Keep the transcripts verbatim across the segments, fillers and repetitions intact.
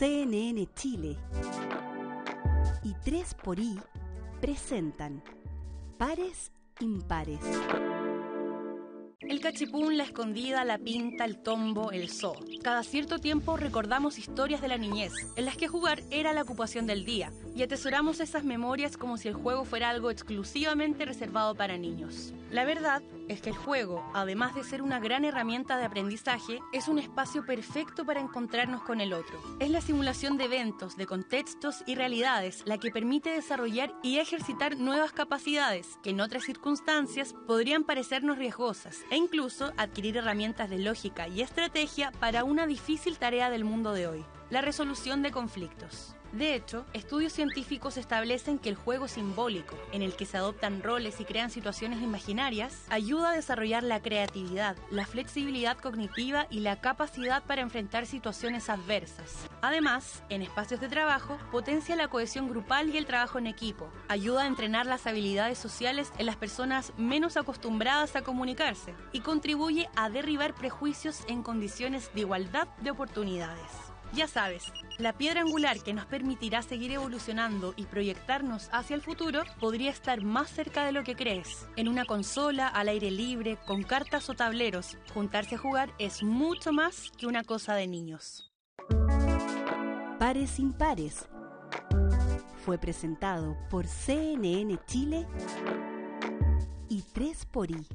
C N N Chile y tres por I presentan Pares Impares. El cachipún, la escondida, la pinta, el tombo, el zoo. Cada cierto tiempo recordamos historias de la niñez, en las que jugar era la ocupación del día, y atesoramos esas memorias como si el juego fuera algo exclusivamente reservado para niños. La verdad es que el juego, además de ser una gran herramienta de aprendizaje, es un espacio perfecto para encontrarnos con el otro. Es la simulación de eventos, de contextos y realidades la que permite desarrollar y ejercitar nuevas capacidades que en otras circunstancias podrían parecernos riesgosas, e incluso adquirir herramientas de lógica y estrategia para una difícil tarea del mundo de hoy: la resolución de conflictos. De hecho, estudios científicos establecen que el juego simbólico, en el que se adoptan roles y crean situaciones imaginarias, ayuda a desarrollar la creatividad, la flexibilidad cognitiva y la capacidad para enfrentar situaciones adversas. Además, en espacios de trabajo, potencia la cohesión grupal y el trabajo en equipo, ayuda a entrenar las habilidades sociales en las personas menos acostumbradas a comunicarse y contribuye a derribar prejuicios en condiciones de igualdad de oportunidades. Ya sabes, la piedra angular que nos permitirá seguir evolucionando y proyectarnos hacia el futuro podría estar más cerca de lo que crees. En una consola, al aire libre, con cartas o tableros, juntarse a jugar es mucho más que una cosa de niños. Pares Impares fue presentado por C N N Chile y tres por I.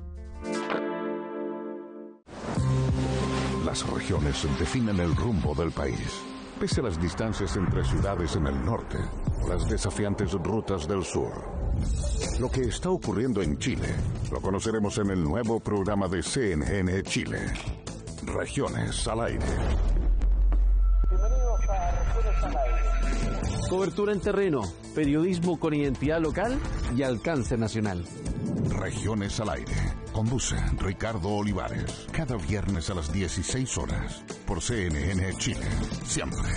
Las regiones definen el rumbo del país. Pese a las distancias entre ciudades en el norte o las desafiantes rutas del sur. Lo que está ocurriendo en Chile lo conoceremos en el nuevo programa de C N N Chile. Regiones al aire. Bienvenidos a Regiones al aire. Cobertura en terreno, periodismo con identidad local y alcance nacional. Regiones al aire. Conduce Ricardo Olivares. Cada viernes a las dieciséis horas por C N N Chile. Siempre.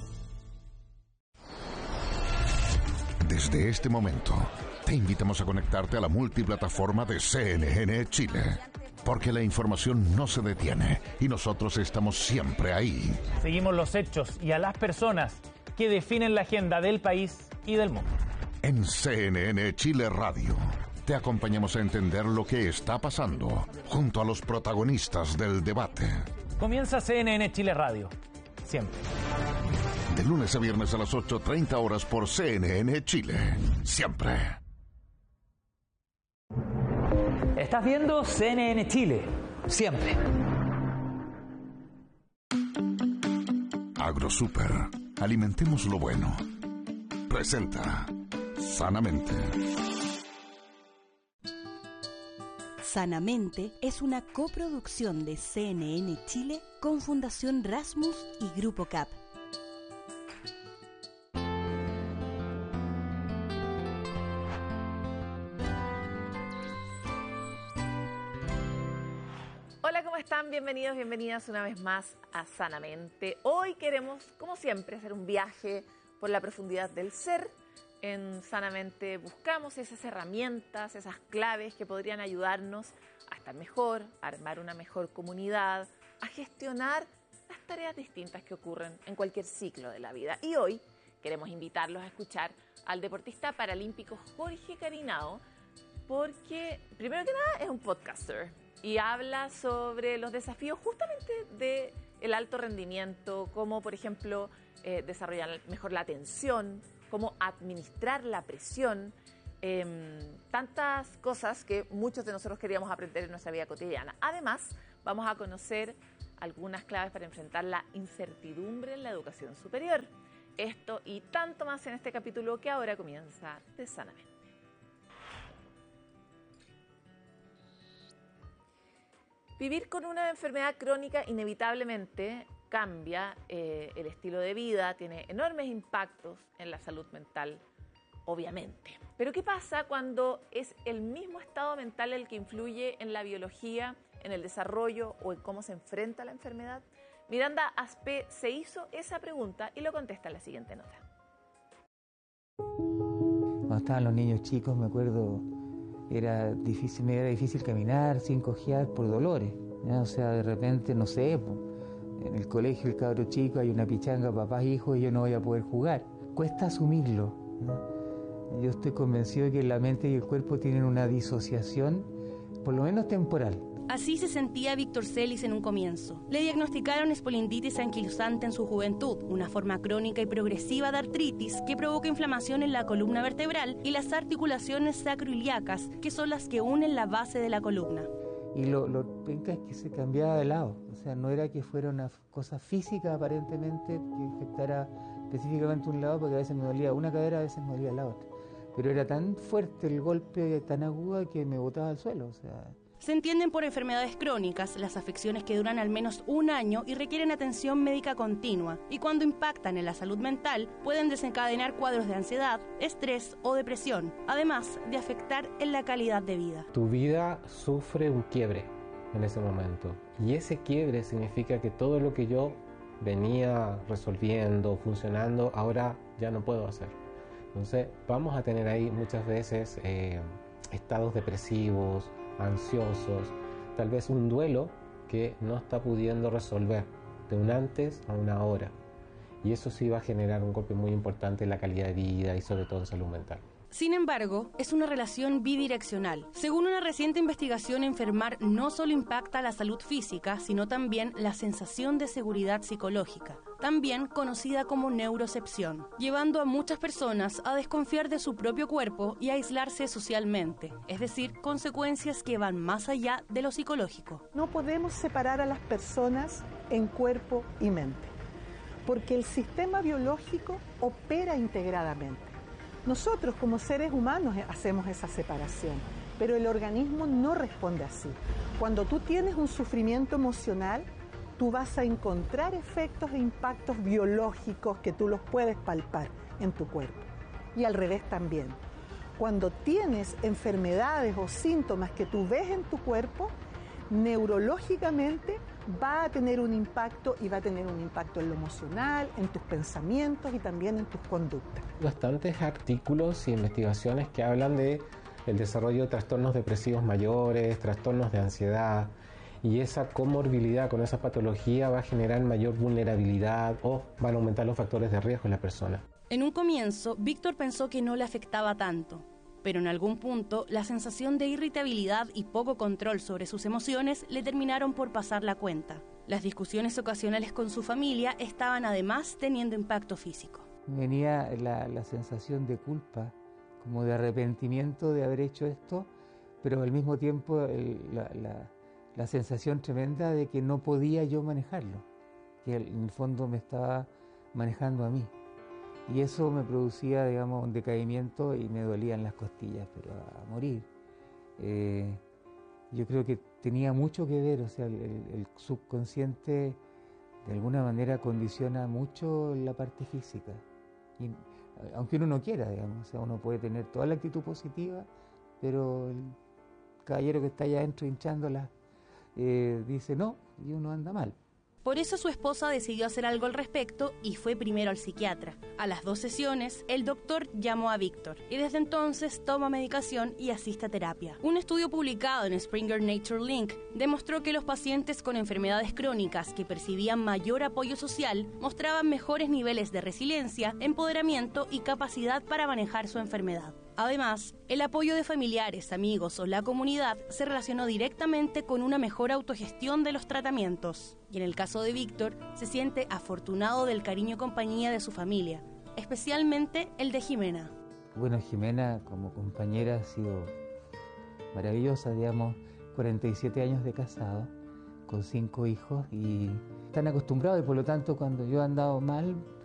Desde este momento, te invitamos a conectarte a la multiplataforma de C N N Chile. Porque la información no se detiene y nosotros estamos siempre ahí. Seguimos los hechos y a las personas que definen la agenda del país y del mundo. En C N N Chile Radio te acompañamos a entender lo que está pasando junto a los protagonistas del debate. Comienza C N N Chile Radio. Siempre. De lunes a viernes a las ocho treinta horas por C N N Chile. Siempre. Estás viendo C N N Chile. Siempre. AgroSuper. Alimentemos lo bueno. Presenta Sanamente. Sanamente es una coproducción de C N N Chile con Fundación Rasmus y Grupo C A P. Hola, ¿cómo están? Bienvenidos, bienvenidas una vez más a Sanamente. Hoy queremos, como siempre, hacer un viaje por la profundidad del ser. En Sanamente buscamos esas herramientas, esas claves que podrían ayudarnos a estar mejor, a armar una mejor comunidad, a gestionar las tareas distintas que ocurren en cualquier ciclo de la vida. Y hoy queremos invitarlos a escuchar al deportista paralímpico Jorge Carinao, porque primero que nada es un podcaster y habla sobre los desafíos justamente del alto rendimiento, como por ejemplo eh, desarrollar mejor la atención, cómo administrar la presión, eh, tantas cosas que muchos de nosotros queríamos aprender en nuestra vida cotidiana. Además, vamos a conocer algunas claves para enfrentar la incertidumbre en la educación superior. Esto y tanto más en este capítulo que ahora comienza de Sanamente. Vivir con una enfermedad crónica inevitablemente cambia eh, el estilo de vida, tiene enormes impactos en la salud mental, obviamente. Pero ¿qué pasa cuando es el mismo estado mental el que influye en la biología, en el desarrollo o en cómo se enfrenta la enfermedad? Miranda Aspe se hizo esa pregunta y lo contesta en la siguiente nota. Cuando estaban los niños chicos, me acuerdo, era difícil, me era difícil caminar sin cojear por dolores, ¿ya? O sea, de repente, no sé, pues, en el colegio el cabro chico, hay una pichanga, papás, hijos, y yo no voy a poder jugar. Cuesta asumirlo, ¿no? Yo estoy convencido de que la mente y el cuerpo tienen una disociación, por lo menos temporal. Así se sentía Víctor Celis en un comienzo. Le diagnosticaron espolinditis anquilosante en su juventud, una forma crónica y progresiva de artritis que provoca inflamación en la columna vertebral y las articulaciones sacroiliacas, que son las que unen la base de la columna. Y lo, lo penca es que se cambiaba de lado, o sea, no era que fuera una cosa física aparentemente que afectara específicamente un lado, porque a veces me dolía una cadera, a veces me dolía la otra. Pero era tan fuerte el golpe, tan agudo, que me botaba al suelo, o sea... Se entienden por enfermedades crónicas las afecciones que duran al menos un año y requieren atención médica continua, y cuando impactan en la salud mental pueden desencadenar cuadros de ansiedad, estrés o depresión, además de afectar en la calidad de vida. Tu vida sufre un quiebre en ese momento, y ese quiebre significa que todo lo que yo venía resolviendo, funcionando, ahora ya no puedo hacer. Entonces vamos a tener ahí muchas veces eh, estados depresivos, ansiosos, tal vez un duelo que no está pudiendo resolver de un antes a una ahora, y eso sí va a generar un golpe muy importante en la calidad de vida y sobre todo en salud mental. Sin embargo, es una relación bidireccional. Según una reciente investigación, enfermar no solo impacta la salud física, sino también la sensación de seguridad psicológica, también conocida como neurocepción, llevando a muchas personas a desconfiar de su propio cuerpo y a aislarse socialmente, es decir, consecuencias que van más allá de lo psicológico. No podemos separar a las personas en cuerpo y mente, porque el sistema biológico opera integradamente. Nosotros como seres humanos hacemos esa separación, pero el organismo no responde así. Cuando tú tienes un sufrimiento emocional, tú vas a encontrar efectos e impactos biológicos que tú los puedes palpar en tu cuerpo. Y al revés también. Cuando tienes enfermedades o síntomas que tú ves en tu cuerpo, neurológicamente va a tener un impacto, y va a tener un impacto en lo emocional, en tus pensamientos y también en tus conductas. Bastantes artículos y investigaciones que hablan de el desarrollo de trastornos depresivos mayores, trastornos de ansiedad, y esa comorbilidad con esa patología va a generar mayor vulnerabilidad o van a aumentar los factores de riesgo en la persona. En un comienzo, Víctor pensó que no le afectaba tanto, pero en algún punto la sensación de irritabilidad y poco control sobre sus emociones le terminaron por pasar la cuenta. Las discusiones ocasionales con su familia estaban además teniendo impacto físico. Venía la, la sensación de culpa, como de arrepentimiento de haber hecho esto, pero al mismo tiempo el, la, la, la sensación tremenda de que no podía yo manejarlo, que en el fondo me estaba manejando a mí. Y eso me producía, digamos, un decaimiento y me dolían las costillas, pero a, a morir. Eh, yo creo que tenía mucho que ver, o sea, el, el subconsciente de alguna manera condiciona mucho la parte física. Y, aunque uno no quiera, digamos, o sea, uno puede tener toda la actitud positiva, pero el caballero que está allá adentro hinchándola eh, dice no, y uno anda mal. Por eso su esposa decidió hacer algo al respecto y fue primero al psiquiatra. A las dos sesiones, el doctor llamó a Víctor y desde entonces toma medicación y asiste a terapia. Un estudio publicado en Springer Nature Link demostró que los pacientes con enfermedades crónicas que percibían mayor apoyo social mostraban mejores niveles de resiliencia, empoderamiento y capacidad para manejar su enfermedad. Además, el apoyo de familiares, amigos o la comunidad se relacionó directamente con una mejor autogestión de los tratamientos. Y en el caso de Víctor, se siente afortunado del cariño y compañía de su familia, especialmente el de Jimena. Bueno, Jimena como compañera ha sido maravillosa, digamos, cuarenta y siete años de casado, con cinco hijos, y tan acostumbrado, y por lo tanto cuando yo he andado mal,